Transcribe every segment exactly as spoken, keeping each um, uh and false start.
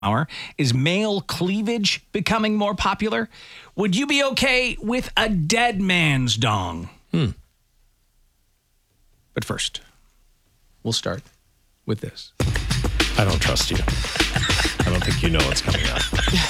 hour. Is male cleavage becoming more popular? Would you be okay with a dead man's dong? Hmm. But first, we'll start with this. I don't trust you. I don't think you know what's coming up.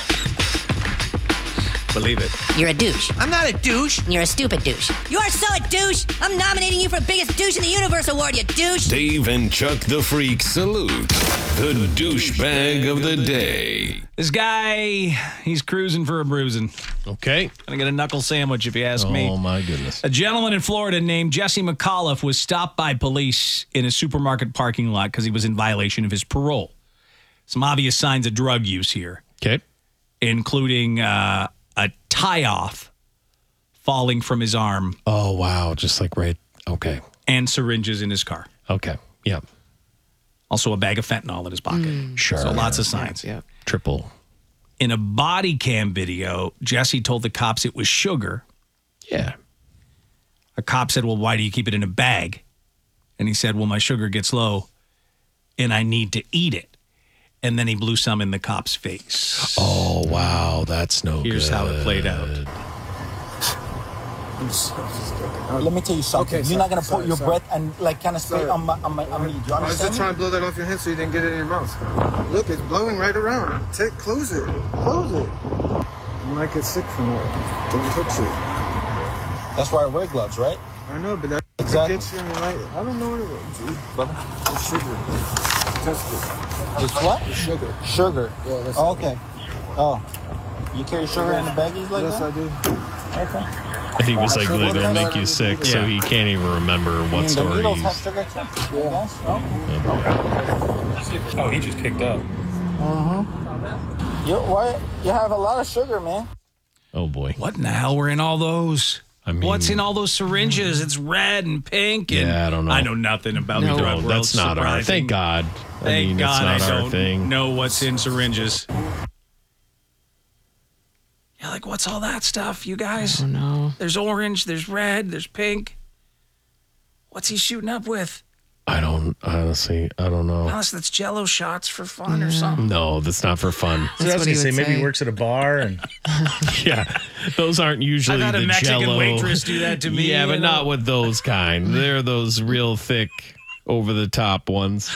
Believe it. You're a douche. I'm not a douche. You're a stupid douche. You are so a douche. I'm nominating you for Biggest Douche in the Universe award, you douche. Dave and Chuck the Freak salute the douchebag of the day. This guy, he's cruising for a bruising. Okay. Gonna get a knuckle sandwich if you ask me. Oh, my goodness. A gentleman in Florida named Jesse McAuliffe was stopped by police in a supermarket parking lot because he was in violation of his parole. Some obvious signs of drug use here, Okay. including uh, a tie-off falling from his arm Oh, wow. Just like right. Okay. and syringes in his car. Okay. Yeah. Also a bag of fentanyl in his pocket. Sure. So lots of signs. Yeah. Triple. In a body cam video, Jesse told the cops it was sugar. Yeah. A cop said, well, why do you keep it in a bag? And he said, well, my sugar gets low and I need to eat it. And then he blew some in the cop's face. Oh, wow. That's no Here's good. how it played out. Let me tell you something. Okay, You're not gonna sorry, put your sorry. breath and like kind of spray Sorry. on my on my on me. Do you I was just understand? trying me? to blow that off your hand so you didn't get it in your mouth. Look, it's blowing right around. Take, close it. Close it. You might get sick from it. Don't touch it. That's why I wear gloves, right? I know, but that Exactly. gets you in the right. I don't know what it is, dude. Brother? It's sugar. Test it. It's what? It's sugar. Sugar. Yeah, that's Oh, okay. Oh, you carry sugar in the baggies like Yes, that? I do. Okay. And he was like, So what it'll the make hell you are sick, you so doing? he can't even remember I what mean, the store he needles have used. sugar too. Yes. Okay. Oh, he just picked up. You what? You have a lot of sugar, man. Oh, boy. What in the hell were in all those? I mean, What's in all those syringes? It's red and pink. And Yeah, I don't know. I know nothing about No. the drug No, world. that's not our. Surprising. Thank God. I Thank mean, God I it's not our don't thing. know what's in syringes. Yeah, like what's all that stuff, you guys? Oh, no. There's orange, there's red, there's pink. What's he shooting up with? I don't, honestly, I don't know. Unless that's Jello shots for fun or something. No, that's not for fun. So That's I was what gonna he say, would maybe say. he works at a bar and Yeah, those aren't usually I've had the a Mexican Jell-O. waitress do that to me. Yeah, but you know? not with those kind. They're those real thick, over the top ones.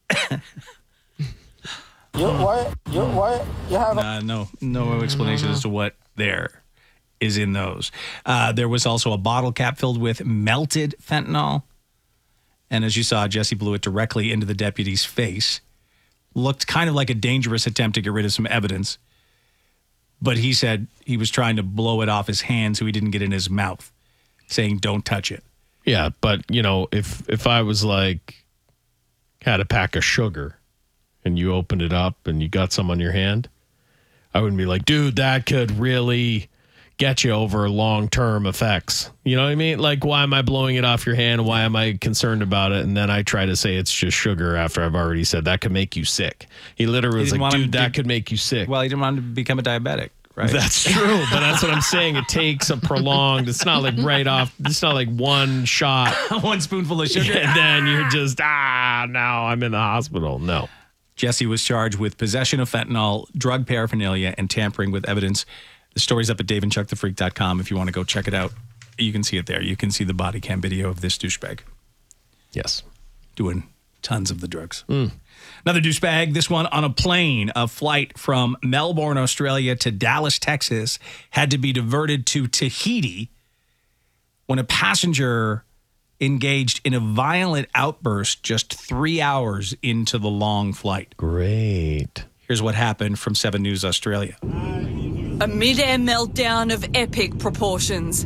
You what? You what? You have a Uh, no, no explanation as to what there is in those. Uh, there was also a bottle cap filled with melted fentanyl. And as you saw, Jesse blew it directly into the deputy's face. Looked kind of like a dangerous attempt to get rid of some evidence. But he said he was trying to blow it off his hand so he didn't get in his mouth, saying, don't touch it. Yeah, but you know, if if I was like had a pack of sugar and you opened it up and you got some on your hand, I wouldn't be like, dude, that could really get you over long-term effects. You know what I mean? Like, why am I blowing it off your hand? Why am I concerned about it? And then I try to say it's just sugar after I've already said that could make you sick. He literally He was didn't like, want him dude, to- that could make you sick. Well, he didn't want him to become a diabetic, right? That's true, but that's what I'm saying. It takes a prolonged, it's not like right off, it's not like one shot. One spoonful of sugar. And then you're just, ah, now I'm in the hospital. No. Jesse was charged with possession of fentanyl, drug paraphernalia, and tampering with evidence. The story's up at dave and chuck the freak dot com if you want to go check it out. You can see it there. You can see the body cam video of this douchebag Yes. doing tons of the drugs. Another douchebag, this one on a plane. A flight from Melbourne, Australia to Dallas, Texas had to be diverted to Tahiti when a passenger engaged in a violent outburst just three hours into the long flight. Great. Here's what happened from seven News Australia. A mid-air meltdown of epic proportions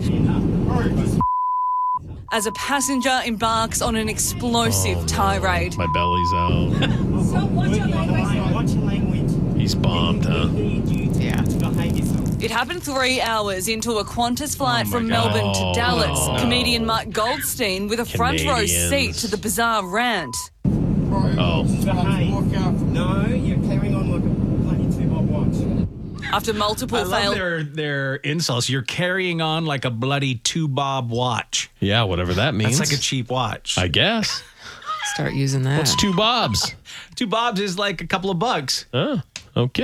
as a passenger embarks on an explosive tirade. My belly's out. He's bombed, huh? Yeah. It happened three hours into a Qantas flight Oh, my from God. Melbourne to Oh, Dallas. no. Comedian Mark Goldstein with a front row Canadians. seat to the bizarre rant. Oh. No, you're carrying on like a bloody two-bob watch. After multiple I love failed their, their insults. You're carrying on like a bloody two-bob watch. Yeah, whatever that means. That's like a cheap watch. I guess. Start using that. What's two bobs? Two bobs is like a couple of bucks. Huh? Okay.